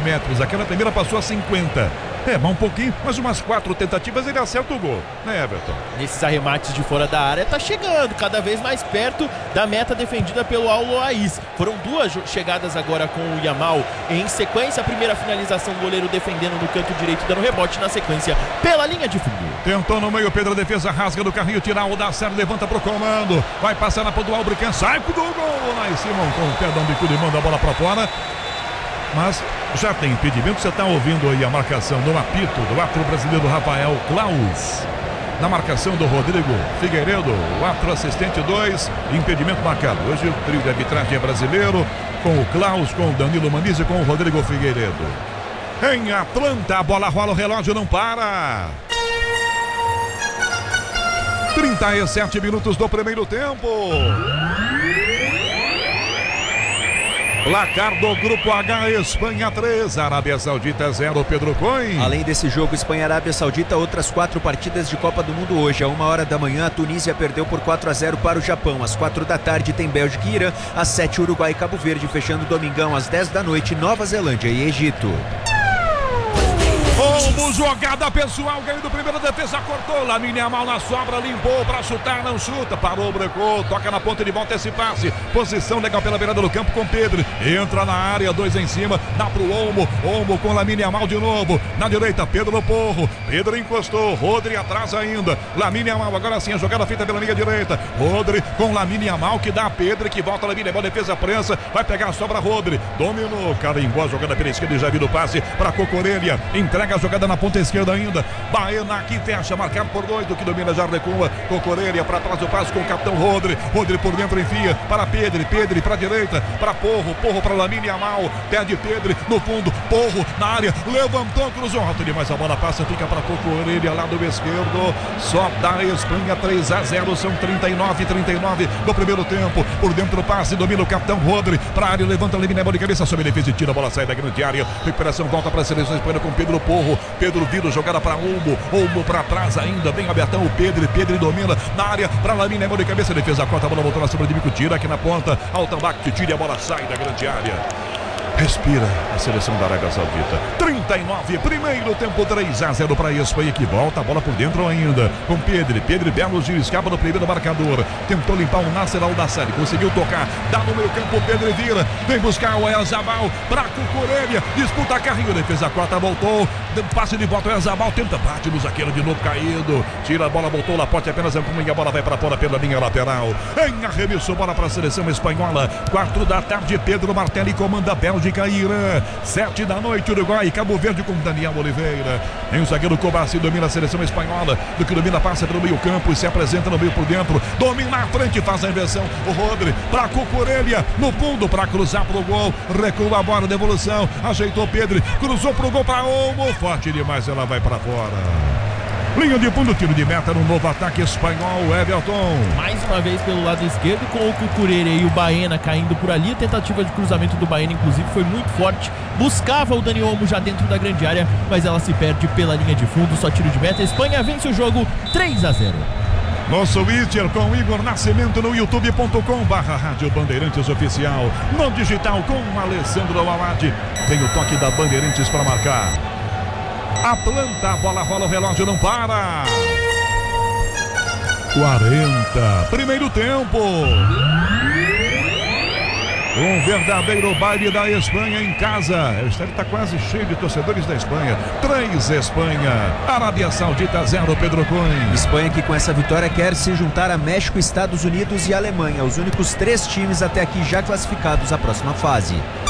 metros. Aquela primeira passou a 50. Mas um pouquinho, mas umas 4 tentativas ele acerta o gol, né, Everton? Nesses arremates de fora da área, tá chegando cada vez mais perto da meta defendida pelo Al-Loaiz. Foram 2 chegadas agora com o Yamal em sequência. A primeira finalização, o goleiro defendendo no canto direito, dando rebote na sequência pela linha de fundo. Tentou no meio, Pedro, a defesa rasga do carrinho, tira o Dacer, levanta pro comando. Vai passar na ponta do Albrican, sai do gol lá em cima, com o pé dando bicudo e manda a bola pra fora. Mas já tem impedimento, você está ouvindo aí a marcação do apito do árbitro brasileiro Rafael Klaus. Na marcação do Rodrigo Figueiredo, o árbitro assistente 2, impedimento marcado. Hoje o trio de arbitragem é brasileiro, com o Klaus, com o Danilo Maniz e com o Rodrigo Figueiredo. Em Atlanta, a bola rola, o relógio não para. 37 minutos do primeiro tempo. Placar do Grupo H, Espanha 3, Arábia Saudita 0, Pedro Coin. Além desse jogo Espanha-Arábia Saudita, outras 4 partidas de Copa do Mundo hoje. À 1h da manhã, a Tunísia perdeu por 4-0 para o Japão. Às 4 da tarde tem Bélgica e Irã. Às 7, Uruguai e Cabo Verde. Fechando o domingão às 10 da noite, Nova Zelândia e Egito. Olmo, jogada pessoal, ganho do primeiro, defesa cortou, Lamine Yamal na sobra, limpou pra chutar, não chuta, parou, brecou, toca na ponta de volta esse passe, posição legal pela beirada do campo com Pedro, entra na área, 2 em cima, dá pro Olmo com Lamine Yamal de novo, na direita, Pedro no porro, Pedro encostou, Rodri atrás ainda, Lamine Yamal, agora sim, a jogada feita pela linha direita, Rodri com Lamine Yamal, que dá a Pedro, que volta Lamine Yamal, defesa prensa, vai pegar a sobra, Rodri, dominou, carimbou a jogada pela esquerda e já viu o passe pra Cocorelha, entrega a jogada na ponta esquerda ainda, Baena aqui fecha, marcado por 2, do que domina já recua, Cocorelha para trás do passe com o capitão Rodri por dentro enfia, para Pedro para direita, para Porro para Lamine Yamal, pede Pedro no fundo, Porro na área, levantou, cruzou alto demais, a bola passa, fica para Cocorelha, lado esquerdo, só da Espanha 3-0, são 39 do primeiro tempo, por dentro do passe, domina o capitão Rodri, para a área, levanta Lamine Yamal de cabeça, sobe a defesa e tira, a bola sai da grande área, recuperação, volta para a seleção espanhola com Pedro Porro, Pedro vira, jogada para Olmo para trás ainda, bem abertão o Pedro domina na área para Lamine Yamal de cabeça, defesa corta, a bola voltou na sombra de bico, tira aqui na ponta, Altambac que tira, a bola sai da grande área. Respira a seleção da Arábia Saudita. 39, primeiro tempo, 3-0 para a Espanha, que volta a bola por dentro ainda. Com Pedro belo giro, escapa no primeiro marcador. Tentou limpar o Nasser Al-Nassr, conseguiu tocar, dá no meio campo, Pedro vira, vem buscar o Oyarzabal para Cucurella, disputa a carrinho, defesa corta, voltou, passe de volta, o Oyarzabal tenta, bate no zagueiro de novo caído, tira a bola, voltou, Laporte apenas e a bola vai para fora pela linha lateral. Em arremesso, bola para a seleção espanhola. 4 da tarde, Pedro Martelli comanda a Bélgica e Irã. 7 da noite, Uruguai e Cabo Verde com Daniel Oliveira. Em o zagueiro Kovacic domina a seleção espanhola, do que domina, passa pelo meio campo e se apresenta no meio por dentro, domina a frente, faz a inversão, o Rodri para Cucurella, no fundo para cruzar pro gol, recua a bola, devolução, ajeitou Pedro, cruzou pro gol para Olmo, forte demais, ela vai para fora. Linha de fundo, tiro de meta no novo ataque espanhol, Everton. Mais uma vez pelo lado esquerdo, com o Cucurella e o Baena caindo por ali. A tentativa de cruzamento do Baena, inclusive, foi muito forte. Buscava o Dani Olmo já dentro da grande área, mas ela se perde pela linha de fundo. Só tiro de meta. A Espanha vence o jogo 3-0. Nosso Twitter com Igor Nascimento no youtube.com/Rádio Bandeirantes Oficial. No digital com Alessandro Awad. Vem o toque da Bandeirantes para marcar. Atlanta, a bola rola, o relógio não para. 40, primeiro tempo. Um verdadeiro baile da Espanha em casa. O estádio está quase cheio de torcedores da Espanha. 3 Espanha, Arábia Saudita 0, Pedro Cunha. Espanha que com essa vitória quer se juntar a México, Estados Unidos e Alemanha, os únicos 3 times até aqui já classificados à próxima fase.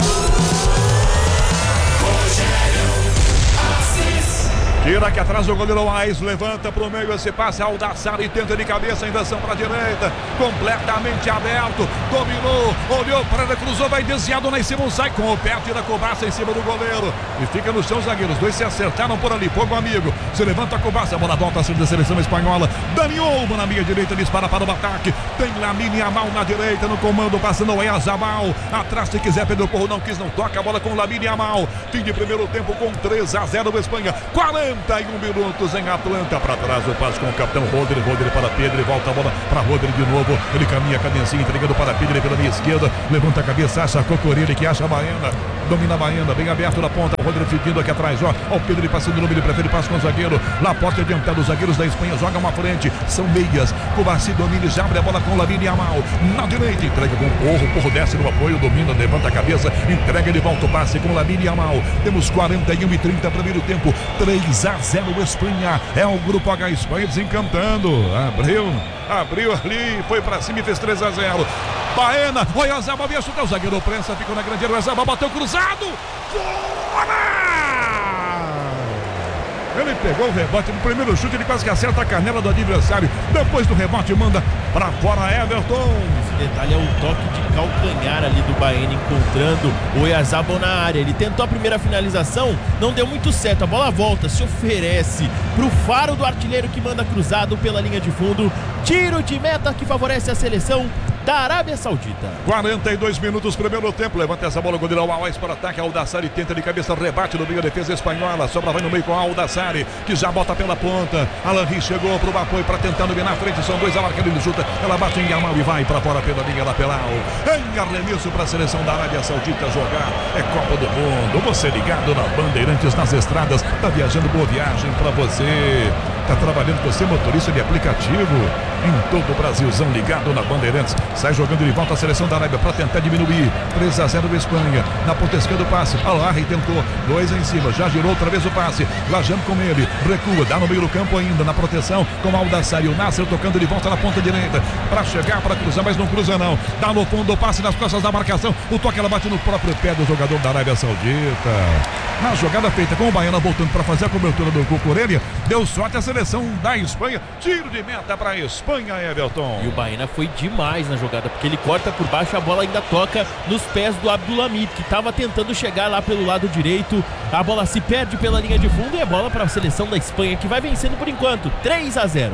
Tira aqui atrás o goleiro Ais, levanta pro meio esse passe, Al-Nassr e tenta de cabeça, a inversão pra direita, completamente aberto, dominou, olhou para ele, cruzou, vai desviado lá em cima, sai com o pé, tira a cobaça em cima do goleiro e fica no chão, zagueiros, 2 se acertaram por ali, fogo amigo, se levanta a cobaça, a bola volta a ser da seleção espanhola, Dani Olmo na minha direita, dispara para o ataque, tem Lamine Yamal na direita, no comando, passando o Oyarzabal, atrás se quiser, Pedro Porro não quis, não toca a bola com Lamine Yamal, fim de primeiro tempo com 3-0 Espanha, 40 41 minutos em Atlanta. Para trás o passe com o capitão Rodri para Pedro, volta a bola para Rodri de novo. Ele caminha, cadencinha, entregando para Pedro pela minha esquerda. Levanta a cabeça, acha a Cocorelli, que acha a Baiana. Domina a Baiana, bem aberto na ponta. Rodri seguindo aqui atrás, ó. O Pedro passando no meio, prefere passe com o zagueiro. Laporte adiantado, os zagueiros da Espanha jogam à frente. São meias. Cubarsí domina, já abre a bola com o Lamine Yamal. Na direita, entrega com o Porro desce no apoio, domina, levanta a cabeça, entrega de volta o passe com o Lamine Yamal. Temos 41:30 primeiro tempo. 3-0 Espanha. É o Grupo H, Espanha desencantando. Abriu ali, foi pra cima e fez 3-0. Baena, o Oyarzabal vinha chutar, o zagueiro prensa, ficou na grande área, o Oyarzabal bateu cruzado. Fora! Ele pegou o rebote no primeiro chute, ele quase que acerta a canela do adversário. Depois do rebote, manda pra fora Everton. Esse detalhe é o toque de calcanhar ali do Baena, encontrando o Oyarzabal na área. Ele tentou a primeira finalização, não deu muito certo. A bola volta, se oferece pro faro do artilheiro que manda cruzado pela linha de fundo. Tiro de meta que favorece a seleção da Arábia Saudita. 42 minutos, primeiro tempo. Levanta essa bola, o goleiro Al-Awais para ataque. Aldassari tenta de cabeça, rebate no meio, a defesa espanhola. Sobra, vai no meio com Aldassari, que já bota pela ponta. Alanri chegou pro apoio para tentar dominar na frente. São dois, a marca ele chuta. Ela bate em Yamal e vai para fora pela linha lateral. Em arremesso para a seleção da Arábia Saudita jogar. É Copa do Mundo. Você ligado na Bandeirantes, nas estradas. Tá viajando, boa viagem para você. Tá trabalhando com você, motorista de aplicativo. Em todo o Brasilzão ligado na Bandeirantes. Sai jogando de volta a seleção da Arábia para tentar diminuir. 3-0 Espanha. Na ponta esquerda o passe. Alarre tentou. 2 em cima. Já girou outra vez o passe. Lajando com ele. Recua. Dá no meio do campo ainda. Na proteção com Aldassari. O Nasser tocando de volta na ponta direita. Para chegar, para cruzar, mas não cruza não. Dá no fundo o passe nas costas da marcação. O toque ela bate no próprio pé do jogador da Arábia Saudita. Na jogada feita com o Baiana voltando para fazer a cobertura do Cucurella. Deu sorte a seleção da Espanha. Tiro de meta para a Espanha, Everton. E o Baena foi demais na jogada, porque ele corta por baixo, a bola ainda toca nos pés do Abdulhamid, que estava tentando chegar lá pelo lado direito. A bola se perde pela linha de fundo e é bola para a seleção da Espanha, que vai vencendo por enquanto, 3-0.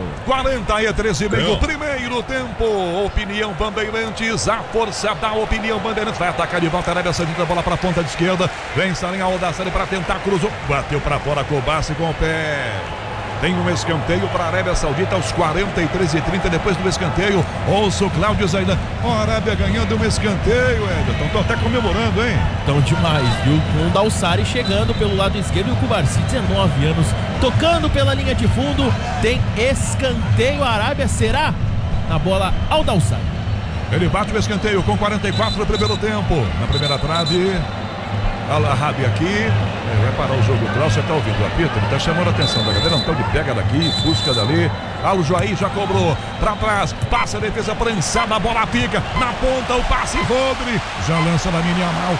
43,5 primeiro tempo. Opinião Bandeirantes, a força da Opinião Bandeirantes. Vai atacar de volta a Arábia Saudita, bola para a ponta de esquerda. Vem Salim Aldassari para tentar, cruzou, bateu para fora, Cubarsí com o pé. Tem um escanteio para a Arábia Saudita aos 43:30 depois do escanteio. Ouça o Cláudio Zaidan. A Arábia ganhando um escanteio, Everton. Estão até comemorando, hein? Estão demais, viu? Com o Dalsari chegando pelo lado esquerdo e o Cubarsí, 19 anos, tocando pela linha de fundo. Tem escanteio. A Arábia será na bola ao Dalsari. Ele bate o escanteio com 44 no primeiro tempo. Na primeira trave. Al-Arabi aqui, vai parar o jogo. Você está ouvindo o apito? Ele está chamando a atenção da galera. Então ele pega daqui, busca dali. Al-Joaí já cobrou para trás, passa a defesa prensada, a bola fica na ponta, o passe Rodri, já lança na Lamine Yamal.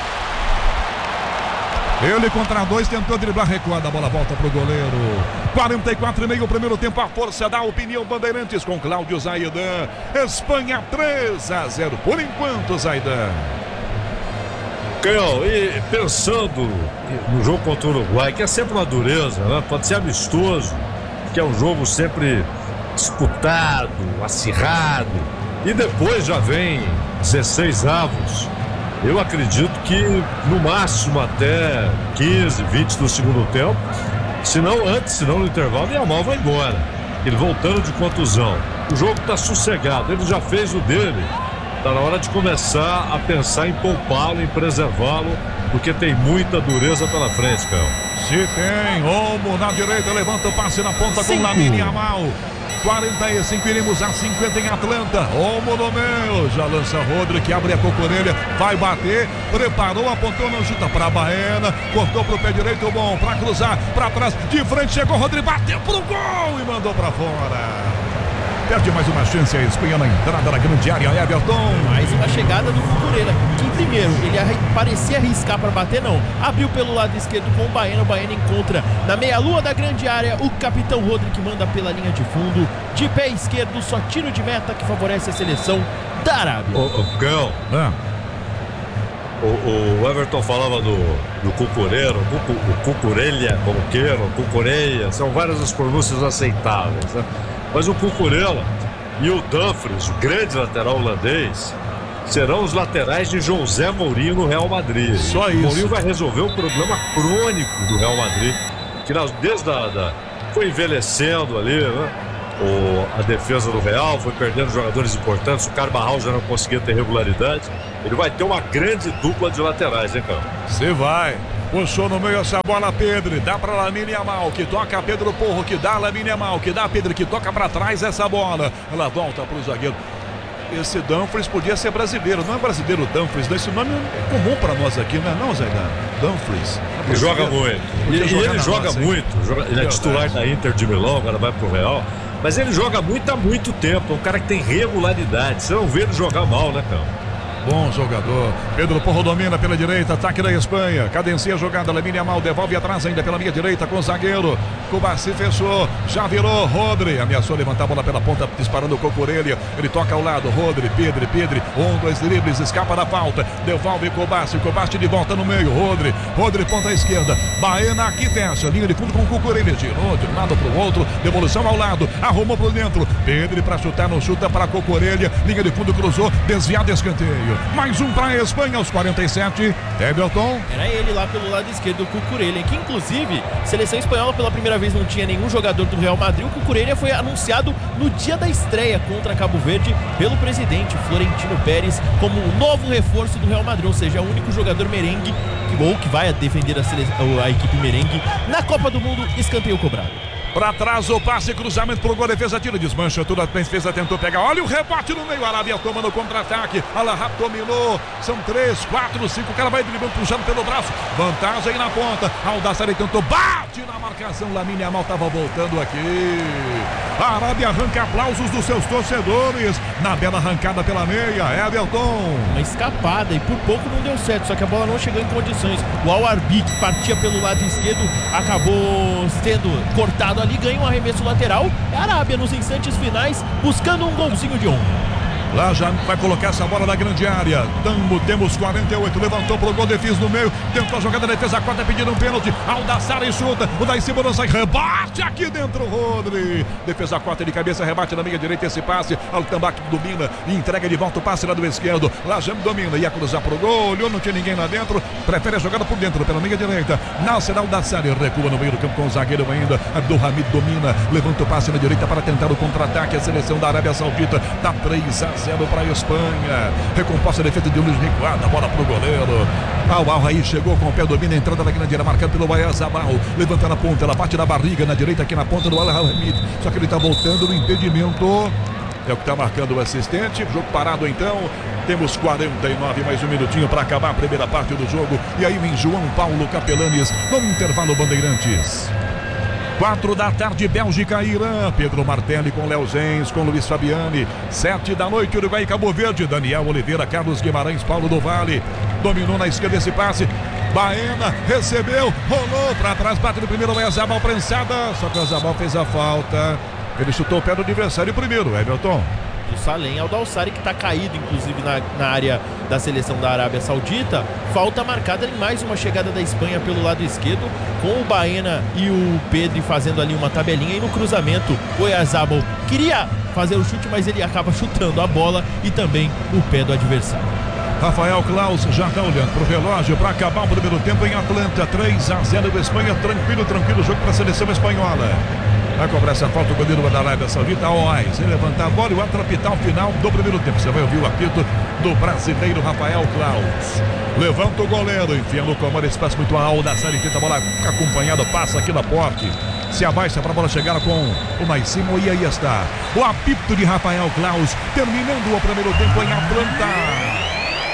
Ele contra 2 tentou driblar, recuada, a bola volta pro goleiro. 44,5 primeiro tempo, a força da Opinião Bandeirantes com Cláudio Zaidan. Espanha 3-0 por enquanto, Zaidan. E pensando no jogo contra o Uruguai, que é sempre uma dureza, né? Pode ser amistoso, que é um jogo sempre disputado, acirrado, e depois já vem 16 avos. Eu acredito que no máximo até 15, 20 do segundo tempo, se não antes, se não no intervalo, o Yamal vai embora. Ele voltando de contusão. O jogo está sossegado, ele já fez o dele. Está na hora de começar a pensar em poupá-lo, em preservá-lo, porque tem muita dureza pela frente, Caio. Se tem, Olmo na direita, levanta o passe na ponta com Lamine Yamal. 45, iremos a 50 em Atlanta. Olmo no meio, já lança Rodri, que abre a Cucurella, vai bater, preparou, apontou, não chuta para Baena, cortou pro pé direito, bom, para cruzar, para trás, de frente chegou Rodri, bateu pro gol e mandou para fora. Perde mais uma chance a Espanha na entrada da grande área, Everton. Mais uma chegada do Cucurella, que primeiro ele parecia arriscar para bater, não. Abriu pelo lado esquerdo com o Baena encontra na meia-lua da grande área o capitão Rodri, que manda pela linha de fundo. De pé esquerdo, só tiro de meta que favorece a seleção da Arábia. O Everton falava do Cucurella, o Cucurella, como queiram, Cucurella, são várias as pronúncias aceitáveis, né? Mas o Cucurella e o Dumfries, o grande lateral holandês, serão os laterais de José Mourinho no Real Madrid. Só isso. O Mourinho vai resolver o problema crônico do Real Madrid, que desde foi envelhecendo ali, né? A defesa do Real foi perdendo jogadores importantes. O Carvajal já não conseguia ter regularidade. Ele vai ter uma grande dupla de laterais, hein, cara? Você vai. Puxou no meio essa bola, Pedro. Dá pra Lamine Yamal, que toca Pedro Porro, que dá Lamine Yamal, que dá Pedro, que toca pra trás essa bola. Ela volta pro zagueiro. Esse Dumfries podia ser brasileiro. Não é brasileiro Dumfries, esse nome é comum pra nós aqui, não é não, Zaidan? Dumfries. Ele joga muito. Ele joga muito. Ele é titular da Inter de Milão, agora vai pro Real. Mas ele joga muito há muito tempo. É um cara que tem regularidade. Você não vê ele jogar mal, né, cara? Bom jogador. Pedro Porro domina pela direita, ataque da Espanha. Cadencia a jogada, Lamine Yamal devolve atrás ainda pela minha direita com o zagueiro. Cubarsí fechou, já virou. Rodri ameaçou levantar a bola pela ponta, disparando o Cucurella. Ele toca ao lado, Rodri, Pedro. 2 dribles, escapa da falta. Devolve Cubarsí de volta no meio. Rodri ponta à esquerda. Baena aqui fecha, linha de fundo com o Cucurella. Tirou de um lado para o outro, devolução ao lado, arrumou por dentro. Pedro para chutar, não chuta para Cucurella. Linha de fundo, cruzou, desviado, escanteio. Mais um para a Espanha aos 47. Everton. Era ele lá pelo lado esquerdo, o Cucurella, que inclusive, seleção espanhola pela primeira vez não tinha nenhum jogador do Real Madrid. O Cucurella foi anunciado no dia da estreia contra Cabo Verde pelo presidente Florentino Pérez como o novo reforço do Real Madrid, ou seja, o único jogador merengue que vai defender a equipe merengue na Copa do Mundo. Escanteio cobrado. Pra trás o passe, cruzamento pro gol, defesa tira, desmancha tudo, a defesa tentou pegar, olha o rebote no meio, a Arábia toma no contra-ataque, Al-Ahly dominou, são 3, 4, 5, o cara vai driblando, puxando pelo braço, vantagem na ponta, Al-Dassari tentou, bate na marcação, Lamine Yamal tava voltando aqui, a Arábia arranca aplausos dos seus torcedores, na bela arrancada pela meia, Everton. Uma escapada e por pouco não deu certo, só que a bola não chegou em condições, o Al-Arbi que partia pelo lado esquerdo, acabou sendo cortado ali, ganha um arremesso lateral. É a Arábia nos instantes finais buscando um golzinho de honra. Lá já vai colocar essa bola na grande área. Temos 48, levantou pro gol, defesa no meio, tentou a jogada, defesa quarta, pedindo um pênalti. Al-Dassari chuta, o daí segurança, rebate aqui dentro, Rodri. Defesa quarta de cabeça, rebate na meia direita, esse passe. Al-Tambak domina e entrega de volta o passe lá do esquerdo. Lá já domina, ia cruzar pro gol, olhou, não tinha ninguém lá dentro, prefere a jogada por dentro, pela meia direita. Nasser Al-Dassari recua no meio do campo com o zagueiro ainda. Abdulhamid domina, levanta o passe na direita para tentar o contra-ataque. A seleção da Arábia Saudita dá 3-0 para a Espanha. Recomposta a defesa de Luiz recuada, bola pro goleiro. Al-Ahly chegou com o pé, domina a entrada da grande área, marcado pelo Bayazabal. Levanta na ponta, ela bate na barriga, na direita aqui na ponta do Al-Hamid. Só que ele tá voltando no impedimento. É o que tá marcando o assistente. Jogo parado então. Temos 49, mais um minutinho para acabar a primeira parte do jogo. E aí vem João Paulo Capelanes no intervalo Bandeirantes. 4 da tarde, Bélgica e Irã. Pedro Martelli com Léo Zenz, com Luiz Fabiani. 7 da noite, Uruguai e Cabo Verde. Daniel Oliveira, Carlos Guimarães, Paulo do Vale. Dominou na esquerda esse passe. Baena recebeu, rolou para trás, bate no primeiro, é Zabal prensada. Só que o Zabal fez a falta. Ele chutou o pé do adversário primeiro, Everton. Do Salem Al-Dassari, que está caído inclusive na área da seleção da Arábia Saudita. Falta marcada em mais uma chegada da Espanha pelo lado esquerdo, com o Baena e o Pedri fazendo ali uma tabelinha, e no cruzamento o Oyarzabal queria fazer o chute, mas ele acaba chutando a bola e também o pé do adversário. Rafael Claus já está olhando para o relógio para acabar o primeiro tempo em Atlanta. 3-0 Espanha, tranquilo jogo para a seleção espanhola. Vai cobrar essa falta o goleiro da Arábia Saudita, sem levantar a bola e o árbitro apitar o final do primeiro tempo. Você vai ouvir o apito do brasileiro Rafael Claus. Levanta o goleiro, enfia no comando, espaço muito alto da série, tenta a bola acompanhada, passa aqui na porte. Se abaixa para a bola chegar com o mais cima e aí está. O apito de Rafael Claus, terminando o primeiro tempo em Atlanta.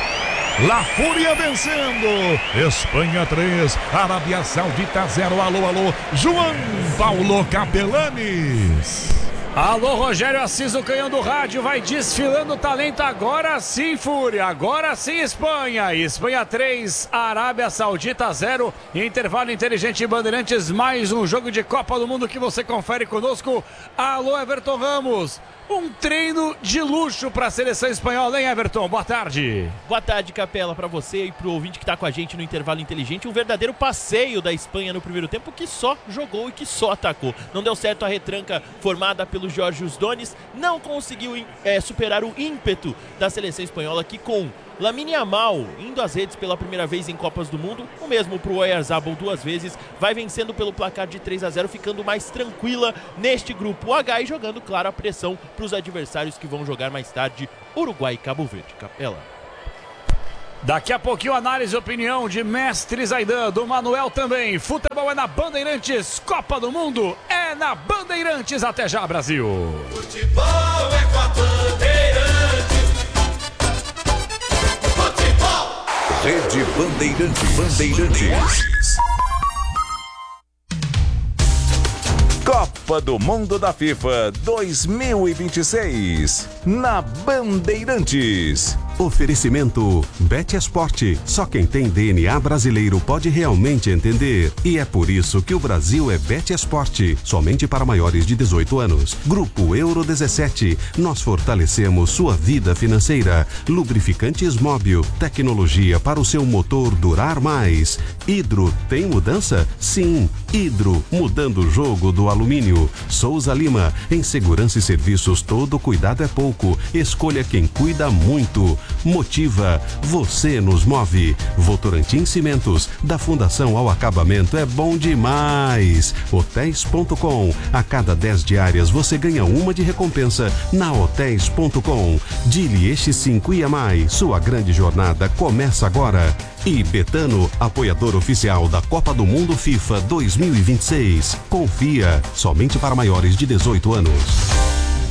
La Fúria vencendo, Espanha 3, Arábia Saudita 0. Alô, João Paulo Capelanes. Alô, Rogério Assis, o canhão do rádio, vai desfilando o talento. Agora sim, Fúria, agora sim, Espanha. Espanha 3, Arábia Saudita 0. Intervalo inteligente Bandeirantes, mais um jogo de Copa do Mundo que você confere conosco. Alô, Everton Ramos. Um treino de luxo para a seleção espanhola, hein, Everton? Boa tarde. Boa tarde, Capela, para você e para o ouvinte que está com a gente no intervalo inteligente. Um verdadeiro passeio da Espanha no primeiro tempo, que só jogou e que só atacou. Não deu certo a retranca formada pelo Jorge Usdonis, não conseguiu superar o ímpeto da seleção espanhola, que com Lamine Yamal, indo às redes pela primeira vez em Copas do Mundo, o mesmo para o Oyarzabal 2 vezes, vai vencendo pelo placar de 3-0, ficando mais tranquila neste grupo H e jogando, claro, a pressão para os adversários que vão jogar mais tarde, Uruguai e Cabo Verde. Capela. Daqui a pouquinho, análise e opinião de Mestre Zaidan, do Manuel também. Futebol é na Bandeirantes, Copa do Mundo é na Bandeirantes. Até já, Brasil. Futebol é com a Bandeirantes. Futebol. Rede Bandeirantes. Copa do Mundo da FIFA 2026 na Bandeirantes. Oferecimento Bet Esporte. Só quem tem DNA brasileiro pode realmente entender. E é por isso que o Brasil é Bet Esporte. Somente para maiores de 18 anos. Grupo Euro 17. Nós fortalecemos sua vida financeira. Lubrificantes Móbil. Tecnologia para o seu motor durar mais. Hidro. Tem mudança? Sim. Hidro. Mudando o jogo do alumínio. Souza Lima. Em segurança e serviços, todo cuidado é pouco. Escolha quem cuida muito. Motiva, você nos move. Votorantim Cimentos, da fundação ao acabamento é bom demais. Hotéis.com, a cada 10 diárias você ganha uma de recompensa na Hotéis.com. Dili X5 IAMAI, sua grande jornada começa agora. E Betano, apoiador oficial da Copa do Mundo FIFA 2026. Confia, somente para maiores de 18 anos.